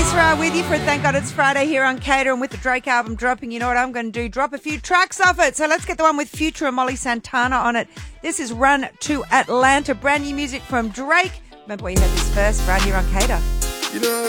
Ezra with you for Thank God It's Friday here on Cater, and with the Drake album dropping, you know what I'm going to do? Drop a few tracks off it. So let's get the one with Future and Molly Santana on it. This is Run to Atlanta, brand new music from Drake. Remember where you heard this first, right here on Cater. You know